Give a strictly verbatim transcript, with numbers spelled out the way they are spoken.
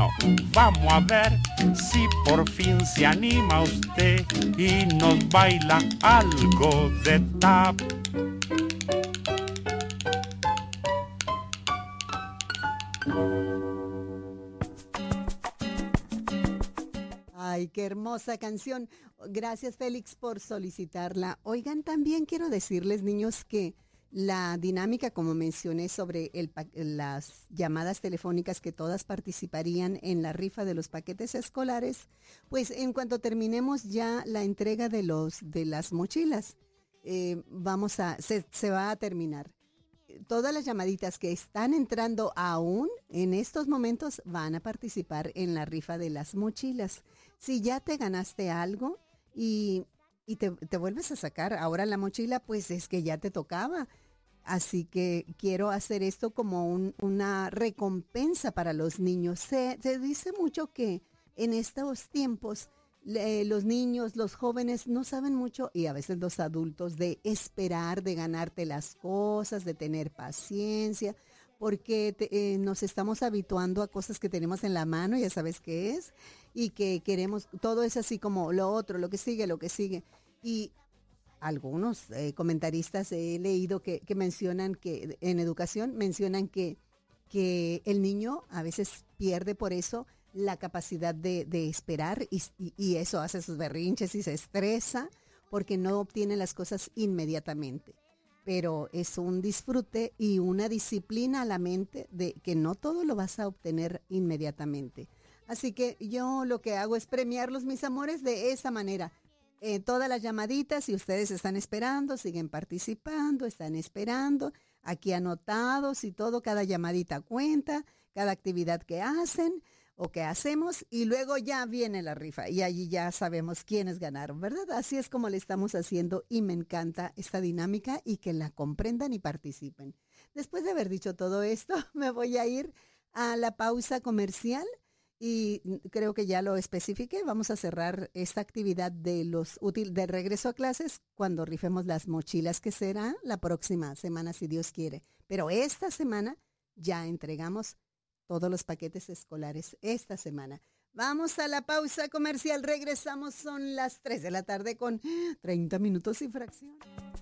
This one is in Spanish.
Bueno, vamos a ver si por fin se anima usted y nos baila algo de tap. Ay, qué hermosa canción. Gracias, Félix, por solicitarla. Oigan, también quiero decirles, niños, que la dinámica, como mencioné, sobre el pa- las llamadas telefónicas que todas participarían en la rifa de los paquetes escolares, pues en cuanto terminemos ya la entrega de los de las mochilas, eh, vamos a se, se va a terminar. Todas las llamaditas que están entrando aún en estos momentos van a participar en la rifa de las mochilas. Si ya te ganaste algo y, y te, te vuelves a sacar ahora la mochila, pues es que ya te tocaba. Así que quiero hacer esto como un- una recompensa para los niños. Se, se dice mucho que en estos tiempos le- los niños, los jóvenes no saben mucho, y a veces los adultos, de esperar, de ganarte las cosas, de tener paciencia, porque te- eh, nos estamos habituando a cosas que tenemos en la mano, ya sabes qué es, y que queremos, todo es así como lo otro, lo que sigue, lo que sigue. Y algunos eh, comentaristas he leído que, que mencionan que en educación mencionan que, que el niño a veces pierde por eso la capacidad de, de esperar y, y- y eso hace sus berrinches y se estresa porque no obtiene las cosas inmediatamente. Pero es un disfrute y una disciplina a la mente de que no todo lo vas a obtener inmediatamente. Así que yo lo que hago es premiarlos, mis amores, de esa manera. Eh, todas las llamaditas, si ustedes están esperando, siguen participando, están esperando, aquí anotados y todo, cada llamadita cuenta, cada actividad que hacen o que hacemos, y luego ya viene la rifa y allí ya sabemos quiénes ganaron, ¿verdad? Así es como le estamos haciendo y me encanta esta dinámica y que la comprendan y participen. Después de haber dicho todo esto, me voy a ir a la pausa comercial. Y creo que ya lo especifiqué, vamos a cerrar esta actividad de los útil de regreso a clases cuando rifemos las mochilas, que será la próxima semana si Dios quiere. Pero esta semana ya entregamos todos los paquetes escolares esta semana. Vamos a la pausa comercial, regresamos, son las tres de la tarde con treinta minutos y fracción.